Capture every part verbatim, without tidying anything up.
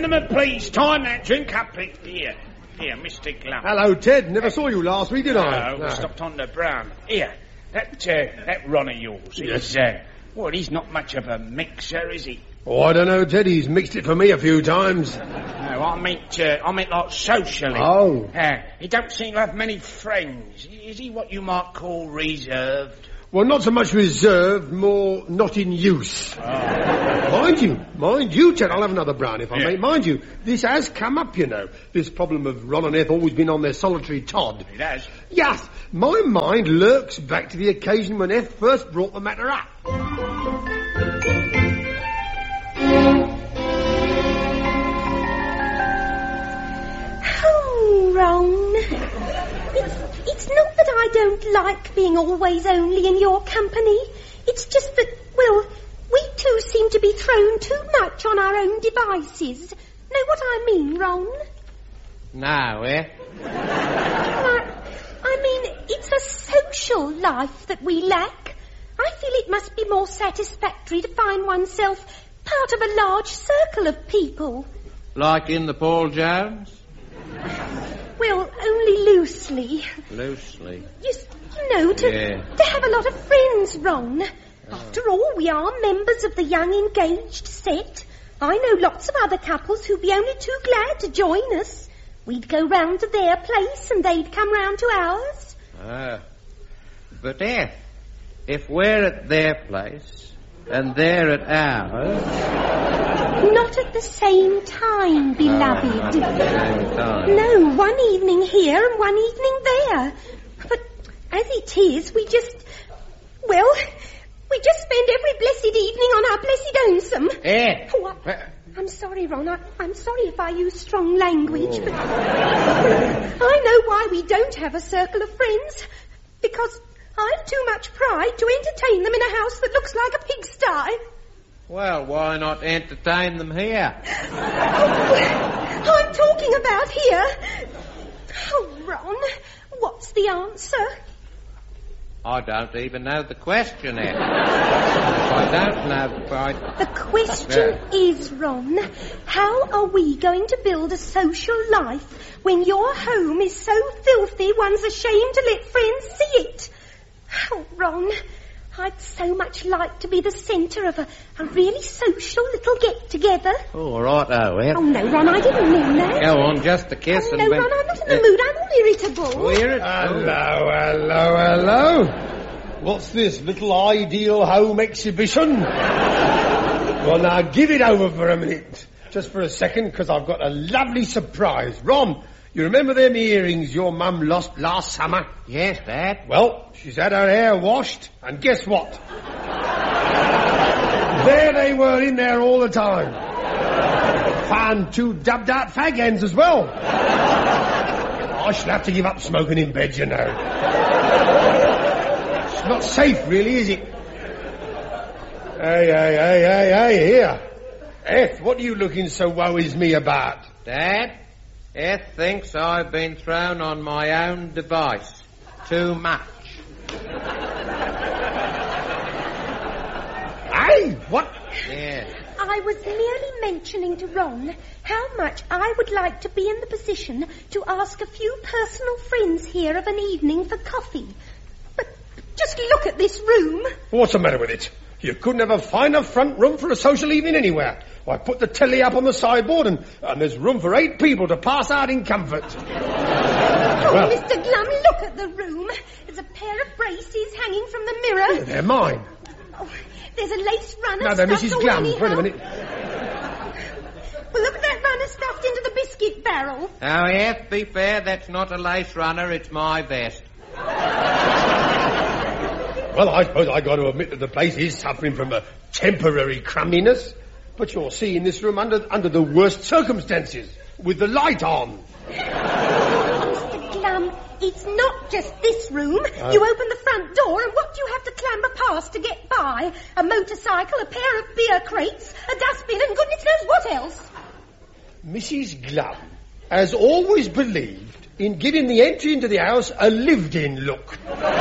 gentlemen, please, time that drink up here. Here, Mister Glum. Hello, Ted. Never saw you last week, did I? No, we stopped on the Brown. Here, that uh, that Ron of yours. Yes. He's, uh, well, he's not much of a mixer, is he? Oh, I don't know, Ted. He's mixed it for me a few times. No, I meant, uh, I meant like socially. Oh. Uh, he don't seem to have many friends. Is he what you might call reserved? Well, not so much reserved, more not in use. Oh. Mind you, mind you, Ted, I'll have another brown if I Yeah. may. Mind you, this has come up, you know. This problem of Ron and Eth always been on their solitary Todd. It has. Yes, my mind lurks back to the occasion when Eth first brought the matter up. Oh, Ron. It's, it's not that I don't like being always only in your company. It's just that, well, we two seem to be thrown too much on our own devices. Know what I mean, Ron? No, eh? I, I mean, it's a social life that we lack. I feel it must be more satisfactory to find oneself part of a large circle of people. Like in the Paul Jones? Well, only loosely. Loosely. Just, you know, to, Yeah. to have a lot of friends, Ron. After all, we are members of the young engaged set. I know lots of other couples who'd be only too glad to join us. We'd go round to their place and they'd come round to ours. Ah. But if, if we're at their place and they're at ours... Not at the same time, beloved. Oh, not at the same time. No, one evening here and one evening there. But as it is, we just... Well, we just spend every blessed evening on our blessed lonesome. Eh? Oh, I, I'm sorry, Ron. I, I'm sorry if I use strong language, but I know why we don't have a circle of friends. Because I've too much pride to entertain them in a house that looks like a pigsty. Well, why not entertain them here? Oh, I'm talking about here. Oh, Ron, what's the answer? I don't even know the question yet. I don't know quite... The question is, Ron, how are we going to build a social life when your home is so filthy one's ashamed to let friends see it? Oh, Ron, I'd so much like to be the centre of a, a really social little get-together. Oh, righto, eh? Oh, no, Ron, I didn't mean that. Go on, just a kiss Oh, and... no, when- Ron, I'm not in the mood. I'm all irritable. Oh, you're Hello, hello, hello. What's this, little ideal home exhibition? Well, now, give it over for a minute. Just for a second, because I've got a lovely surprise. Ron, you remember them earrings your mum lost last summer? Yes, Dad. Well, she's had her hair washed, and guess what? There they were in there all the time. Found two dubbed-out fag ends as well. I shall have to give up smoking in bed, you know. It's not safe, really, is it? Hey, hey, hey, hey, hey, here. Eth, what are you looking so woe-is me about? Dad, Eth thinks I've been thrown on my own device. Too much. Hey, what? Yeah. I was merely mentioning to Ron how much I would like to be in the position to ask a few personal friends here of an evening for coffee. But just look at this room. What's the matter with it? You couldn't have a finer front room for a social evening anywhere. I put the telly up on the sideboard and, and there's room for eight people to pass out in comfort. Oh, Well- Mister Glum, look at the room. There's a pair of braces hanging from the mirror. They're mine. Oh, there's a lace runner No, they're stuffed Missus all Glum. anyhow. Wait a minute. Well, look at that runner stuffed into the biscuit barrel. Oh, Eth, be fair, that's not a lace runner, it's my vest. Well, I suppose I got to admit that the place is suffering from a temporary crumminess. But you're seeing this room under under the worst circumstances, with the light on. Mister Glum, it's not just this room. Uh, you open the front door and what do you have to clamber past to get by? A motorcycle, a pair of beer crates, a dustbin and goodness knows what else. Missus Glum has always believed in giving the entry into the house a lived-in look.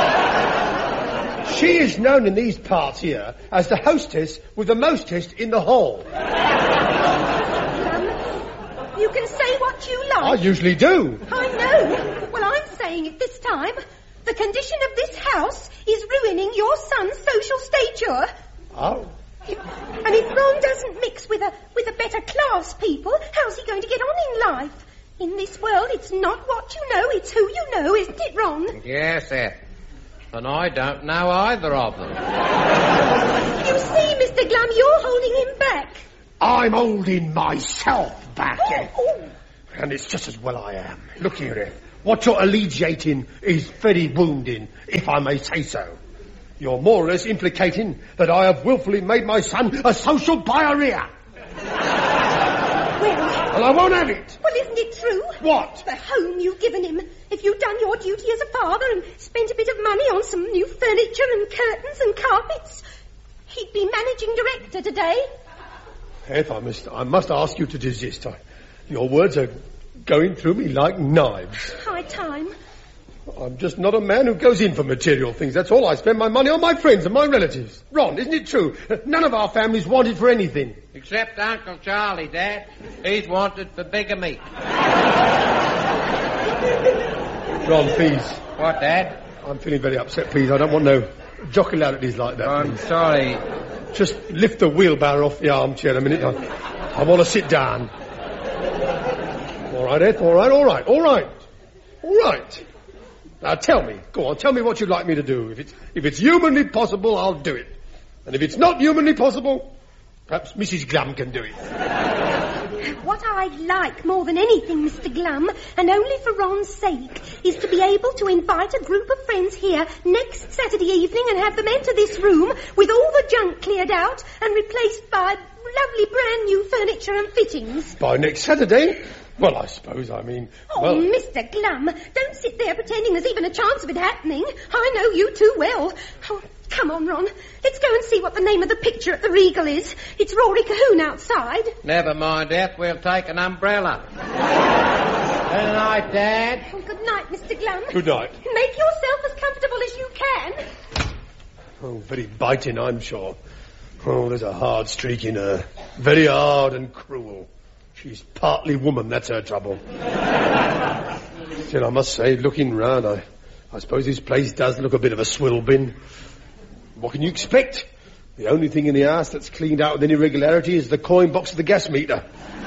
She is known in these parts here as the hostess with the mostest in the hall. Glum, You can say what you like. I usually do. I know. Well, I'm saying it this time. The condition of this house is ruining your son's social stature. Oh. And if Ron doesn't mix with a with a better class people, how's he going to get on in life? In this world, it's not what you know, it's who you know, isn't it, Ron? Yes, Eth. And I don't know either of them. You see, Mister Glum, you're holding him back. I'm holding myself back, Oh, Eth. oh. And it's just as well I am. Look here, Eth. What you're alleviating is very wounding, if I may say so. You're more or less implicating that I have willfully made my son a social pariah. Well, And I won't have it. well, isn't it true? What? The home you've given him. If you'd done your duty as a father and spent a bit of money on some new furniture and curtains and carpets, he'd be managing director today. Eth, I must, I must ask you to desist. I, your words are going through me like knives. High time. I'm just not a man who goes in for material things. That's all. I spend my money on my friends and my relatives. Ron, isn't it true? None of our families wanted for anything. Except Uncle Charlie, Dad. He's wanted for bigamy. Ron, please. What, Dad? I'm feeling very upset, please. I don't want no jockularities like that. I'm please. sorry. Just lift the wheelbarrow off the armchair a minute. I, I want to sit down. All right, Eth. All right, all right, all right. All right. Now tell me, go on, tell me what you'd like me to do. If it's, if it's humanly possible, I'll do it. And if it's not humanly possible, perhaps Missus Glum can do it. What I'd like more than anything, Mister Glum, and only for Ron's sake, is to be able to invite a group of friends here next Saturday evening and have them enter this room with all the junk cleared out and replaced by lovely brand new furniture and fittings. By next Saturday? Well, I suppose, I mean... Oh, well, Mister Glum, don't sit there pretending there's even a chance of it happening. I know you too well. Oh, come on, Ron. Let's go and see what the name of the picture at the Regal is. It's Rory Cahoon outside. Never mind, Eth. We'll take an umbrella. Good night, Dad. Oh, good night, Mister Glum. Good night. Make yourself as comfortable as you can. Oh, very biting, I'm sure. Oh, there's a hard streak in her. Very hard and cruel. She's partly woman, that's her trouble. Still, I must say, looking round, I, I suppose this place does look a bit of a swill bin. What can you expect? The only thing in the house that's cleaned out with any regularity is the coin box of the gas meter.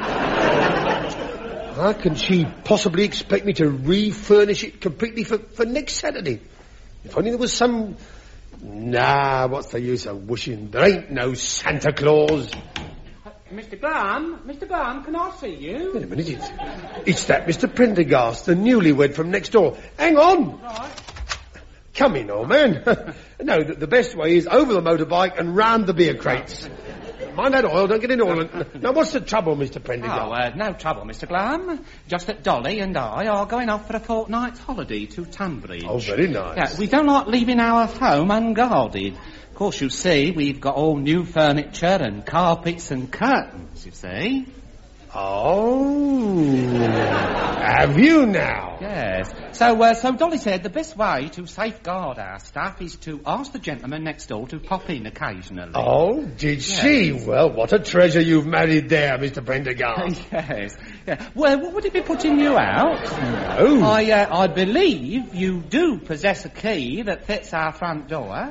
How can she possibly expect me to refurnish it completely for, for next Saturday? If only there was some... Nah, what's the use of wishing? There ain't no Santa Claus. Mister Glum, Mister Glum, can I see you? Wait a minute, it's, it's that Mister Prendergast, the newlywed from next door. Hang on! Right. Come in, old man. No, the, the best way is over the motorbike and round the beer crates. Mind that oil, don't get in oil. Now, what's the trouble, Mister Prendergast? Oh, uh, no trouble, Mister Glum. Just that Dolly and I are going off for a fortnight's holiday to Tunbridge. Oh, very nice. Yeah, we don't like leaving our home unguarded. Of course, you see, we've got all new furniture and carpets and curtains, you see. Oh, have you now? Yes. So, uh, so Dolly said the best way to safeguard our stuff is to ask the gentleman next door to pop in occasionally. Oh, did she? Well, what a treasure you've married there, Mister Prendergast. Yes. Yeah. Well, what would it be putting you out? No. I, uh, I believe you do possess a key that fits our front door.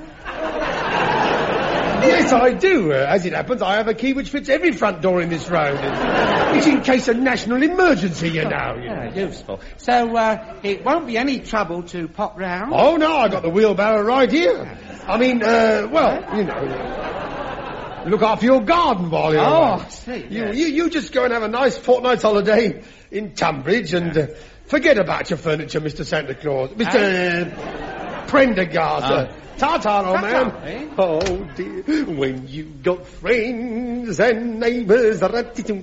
Yes, I do. Uh, as it happens, I have a key which fits every front door in this road. It's in case of national emergency, you know. You know. Yeah, useful. So, uh, it won't be any trouble to pop round? Oh, no, I got the wheelbarrow right here. I mean, uh, well, you know, look after your garden while you're Oh, away. I see. You, Yes. you, you just go and have a nice fortnight's holiday in Tunbridge and uh, forget about your furniture, Mister Santa Claus. Mister Uh, Prendergast. Uh, Ta-ta, old man. Ta-ta, eh? Oh, dear. When you got friends and neighbours. Now,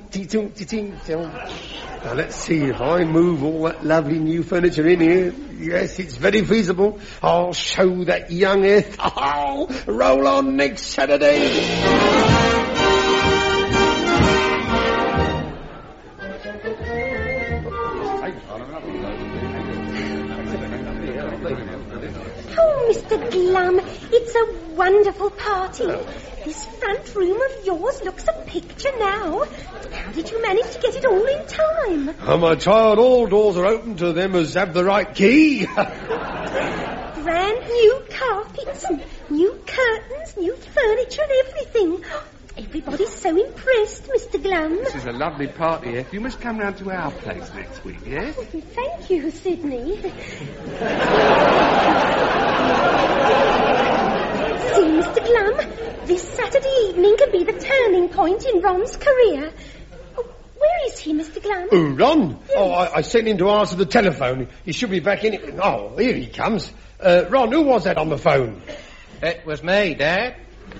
let's see if I move all that lovely new furniture in here. Yes, it's very feasible. I'll show that young Eth. Oh, roll on next Saturday. Oh, Mister Mister Glum, it's a wonderful party. This front room of yours looks a picture now. How did you manage to get it all in time? Oh, my child, all doors are open to them as have the right key. Brand new carpets and new curtains, new furniture and everything. Everybody's so impressed, Mister Glum. This is a lovely party, Eth. You must come round to our place next week, yes? Thank you, Sydney. See, Mister Glum, this Saturday evening can be the turning point in Ron's career. Oh, where is he, Mister Glum? Oh, Ron? Yes. Oh, I, I sent him to answer the telephone. He should be back in it. Oh, here he comes. Uh, Ron, who was that on the phone? It was me, Dad.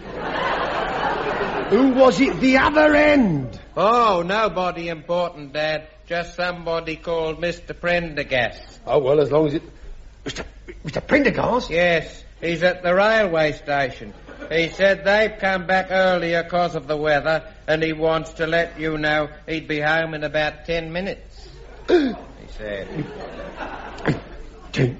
Who was it the other end? Oh, nobody important, Dad. Just somebody called Mister Prendergast. Oh, well, as long as it... Mister Mister Prendergast? Yes, he's at the railway station. He said they've come back earlier because of the weather, and he wants to let you know he'd be home in about ten minutes. He said. Ten...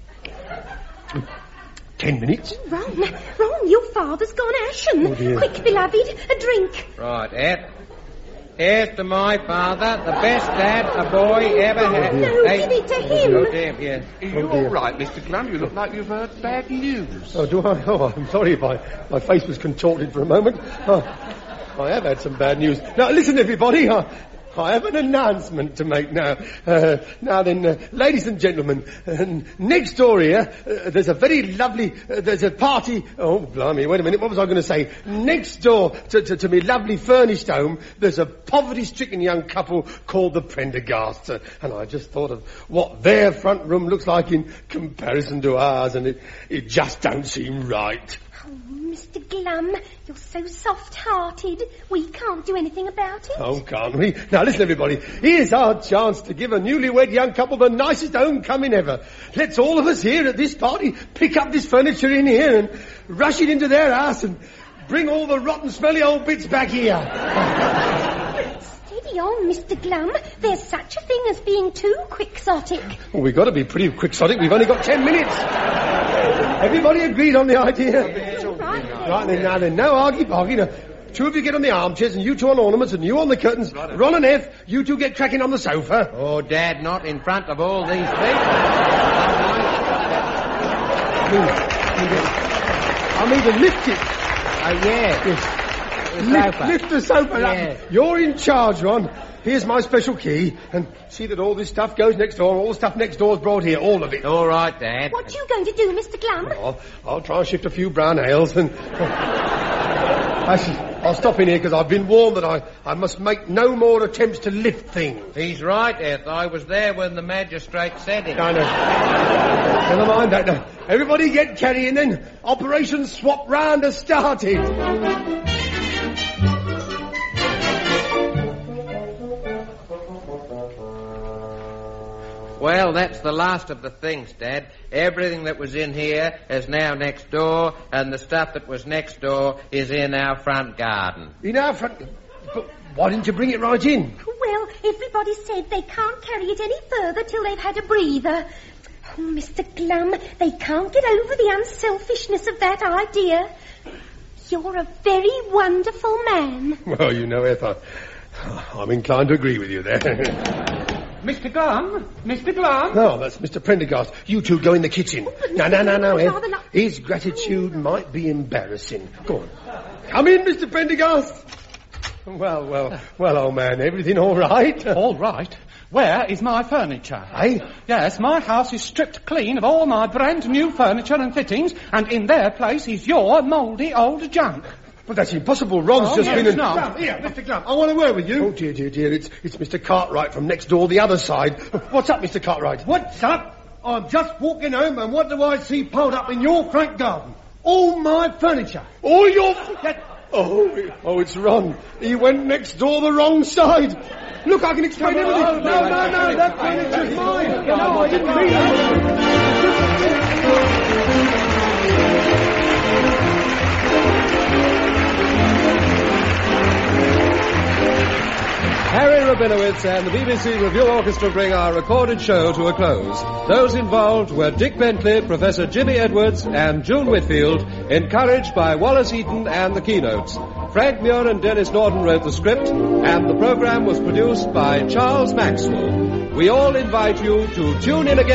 Ten minutes? Ron, Ron, your father's gone ashen. Oh, dear. Quick, beloved, a drink. Right, Ed. Here's to my father, the best dad a boy ever had. No, Hey, give it to him. Oh, dear, yes. Are you all right, Mister Glum? You look like you've heard bad news. Oh, do I? Oh, I'm sorry if I, my face was contorted for a moment. Oh, I have had some bad news. Now, listen, everybody. I, I have an announcement to make now. Uh, now then, uh, ladies and gentlemen, uh, next door here, uh, there's a very lovely, uh, there's a party. Oh, blimey, wait a minute, what was I going to say? Next door to, to, to me lovely furnished home, there's a poverty-stricken young couple called the Prendergasts. Uh, and I just thought of what their front room looks like in comparison to ours, and it, it just don't seem right. Oh, Mister Glum, you're so soft-hearted. We can't do anything about it. Oh, can't we? Now, listen, everybody. Here's our chance to give a newlywed young couple the nicest homecoming ever. Let's all of us here at this party pick up this furniture in here and rush it into their house and bring all the rotten, smelly old bits back here. Steady on, Mister Glum. There's such a thing as being too quixotic. Well, we've got to be pretty quixotic. We've only got ten minutes. Everybody agreed on the idea? Right. Right, then, now then, no argy-bargy. Now, two of you get on the armchairs and you two on ornaments and you on the curtains. Ron and F, you two get cracking on the sofa. Oh, Dad, not in front of all these people. I mean to lift it. Oh, yeah. Yes. The Lift, sofa. lift the sofa Yeah. up. You're in charge, Ron. Here's my special key. And see that all this stuff goes next door. All the stuff next door is brought here. All of it. All right, Dad. What you going to do, Mister Glum? I'll, I'll try and shift a few brown ales and... Actually, I'll stop in here because I've been warned that I, I must make no more attempts to lift things. He's right, Eth. I was there when the magistrate said it. I know. Never mind that. Now, everybody get carrying then. Operation Swap Round has started. Well, that's the last of the things, Dad. Everything that was in here is now next door, and the stuff that was next door is in our front garden. In our front... But why didn't you bring it right in? Well, everybody said they can't carry it any further till they've had a breather. Oh, Mister Glum, they can't get over the unselfishness of that idea. You're a very wonderful man. Well, you know, Eth, I, I'm inclined to agree with you there. Mister Glum? Mister Glum? No, that's Mister Prendergast. You two go in the kitchen. No, no, no, no, Rather Eth. not- His gratitude might be embarrassing. Go on. Come in, Mister Prendergast. Well, well, well, old man, everything all right? All right. Where is my furniture? Eh? Yes, my house is stripped clean of all my brand new furniture and fittings, and in their place is your mouldy old junk. But that's impossible. Ron's Oh, just no, been... it's and- not. Glum, here, Mister Glum, I want a word with you. Oh, dear, dear, dear, it's, it's Mister Cartwright from next door, the other side. What's up, Mister Cartwright? What's up? I'm just walking home, and what do I see piled up in your front garden? All my furniture. All your... Oh, oh, it's Ron. He went next door the wrong side. Look, I can explain everything. No, no, no, no, that furniture's mine. No, I didn't mean it. Harry Rebecca Rabinowitz and the B B C Review Orchestra bring our recorded show to a close. Those involved were Dick Bentley, Professor Jimmy Edwards, and June Whitfield, encouraged by Wallace Eaton and the keynotes. Frank Muir and Dennis Norton wrote the script, and the program was produced by Charles Maxwell. We all invite you to tune in again